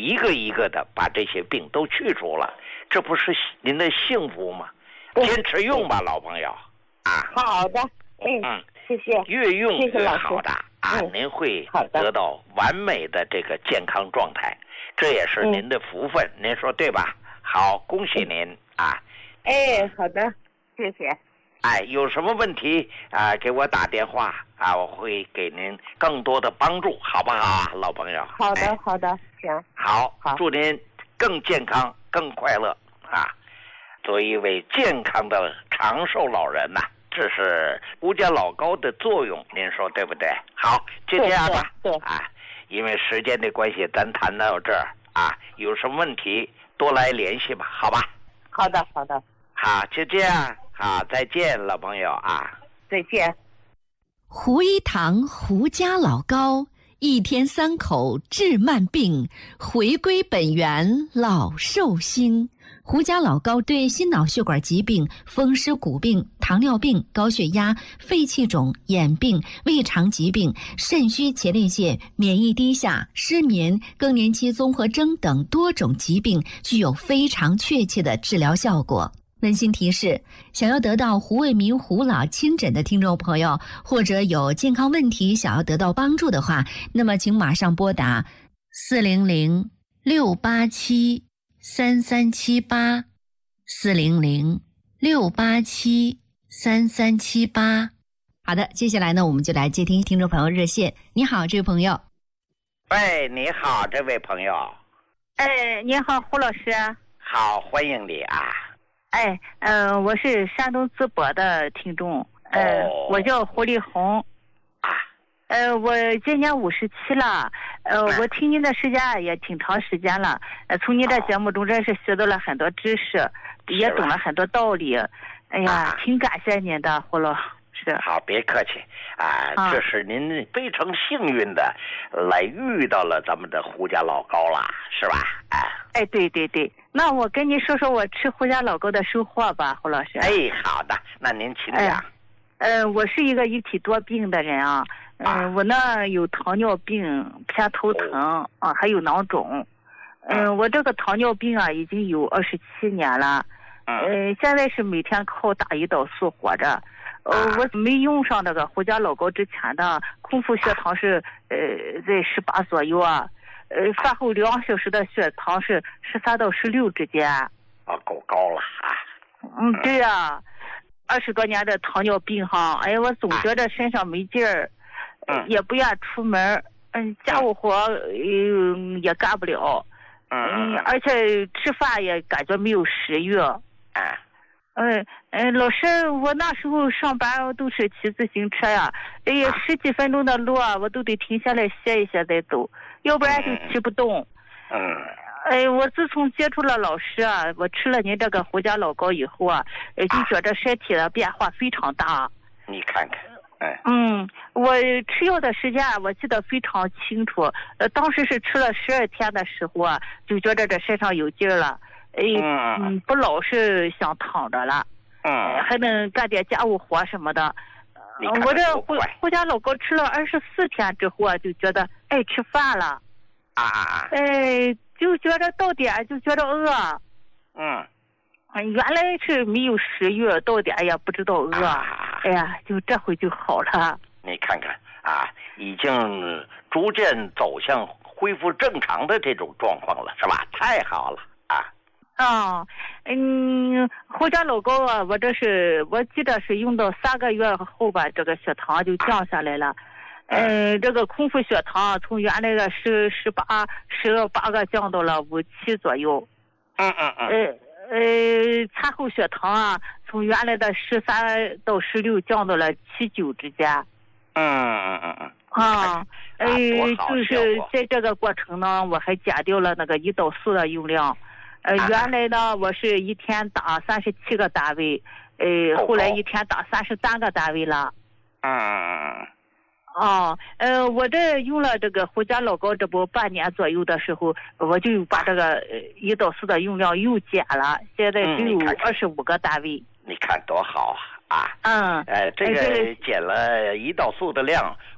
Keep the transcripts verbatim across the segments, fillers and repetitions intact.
一个一个的把这些病都去除了，这不是您的幸福吗？坚持用吧，老朋友啊。 好的，嗯嗯，谢谢。 越用越好的啊， 嗯、 您会得到完美的这个健康状态，这也是您的福分，嗯、您说对吧？好，恭喜您啊！ 哎，好的，谢谢。 哎，有什么问题啊？给我打电话啊，我会给您更多的帮助，好不好啊，老朋友？ 好的，哎、好的，行。 好，好，祝您更健康、更快乐啊！作为一位健康的长寿老人呐、啊，这是胡家老高的作用，您说对不对？好，就这样吧。 对，对啊，因为时间的关系，咱谈到这儿啊，有什么问题多来联系吧，好吧？ 好的，好的。 好，就这样。好，再见，老朋友啊！ 再见。 胡一堂胡家老高，一天三口治慢病，回归本源老寿星。胡家老高对心脑血管疾病、风湿骨病、糖尿病、高血压、肺气肿、眼病、胃肠疾病、肾虚前列腺、免疫低下、失眠、更年期综合征等多种疾病具有非常确切的治疗效果。温馨提示：想要得到胡卫民胡老亲诊的听众朋友，或者有健康问题想要得到帮助的话，那么请马上拨打四零零六八七三三七八四零零六八七三三七八。好的，接下来呢，我们就来接听听众朋友热线。你好，这位朋友。 喂，你好，这位朋友。 哎，你好，胡老师。 好，欢迎你啊。 哎，嗯、呃，我是山东淄博的听众，呃，哦、我叫胡丽红， 啊， 呃，我今年五十七了，呃，我听您的时间也挺长时间了，呃，从您的节目中真是学到了很多知识，哦、也懂了很多道理，哎呀，啊、挺感谢您的，胡老师。 好，别客气啊，啊这是您非常幸运的来遇到了咱们的胡家老高了，是吧？哎， 哎，对对对。那我跟您说说我吃胡家老高的收获吧，胡老师。 哎，好的，那您请讲。 哎、呃，我是一个一体多病的人啊，嗯、呃啊，我呢有糖尿病、偏头疼、哦、啊，还有囊肿。嗯、呃，我这个糖尿病啊已经有二十七年了，嗯、呃，现在是每天靠打胰岛素活着。呃，啊、我没用上那个胡家老高之前的空腹血糖是呃在十八左右啊。呃，饭后两小时的血糖是十三到十六之间。 啊，够高了啊！ 嗯，对呀、啊，二十多年的糖尿病哈，哎呀，我总觉得身上没劲儿， 嗯， 也不愿出门，嗯，家务活嗯也干不了， 嗯， 而且吃饭也感觉没有食欲。 啊， 嗯嗯，老师，我那时候上班都是骑自行车呀，哎呀，十几分钟的路啊，我都得停下来歇一歇再走，要不然就骑不动。 嗯， 哎，我自从接触了老师啊，我吃了您这个胡家老高以后啊，就觉得身体的变化非常大。 你看看，哎， 嗯，我吃药的时间我记得非常清楚，呃，当时是吃了十二天的时候啊，就觉得这身上有劲儿了。哎，嗯，不老是想躺着了， 嗯， 还能干点家务活什么的。我这胡胡家老高吃了二十四天之后啊，就觉得爱吃饭了， 啊， 哎，就觉得到点就觉得饿， 嗯， 原来是没有食欲，到点也不知道饿， 啊、 哎呀，就这回就好了。 你看看啊，已经逐渐走向恢复正常的这种状况了，是吧？太好了啊！ 啊，嗯，胡家老高啊，我这是我记得是用到三个月后吧，这个血糖就降下来了。嗯、呃，这个空腹血糖从原来的十十八十八个降到了五七左右。 嗯嗯嗯。 呃呃，餐后血糖啊，从原来的十三到十六降到了七九之间。 嗯嗯嗯嗯。 啊，呃，就是在这个过程呢，我还减掉了那个胰岛素的用量。呃，原来呢，我是一天打三十七个单位，呃，后来一天打三十三个单位了。 嗯。 哦，呃，我这用了这个胡家老高，这不半年左右的时候，我就把这个胰岛素的用量又减了，现在只有二十五个单位。 你看多好啊！啊， 嗯， 呃，这个减了胰岛素的量，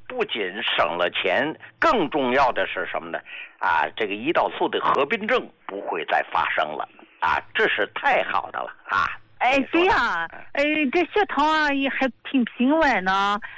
不仅省了钱，更重要的是什么呢？啊，这个胰岛素的合并症不会再发生了啊，这是太好的了啊！ 哎，对呀、啊，哎，这血糖啊也还挺平稳呢。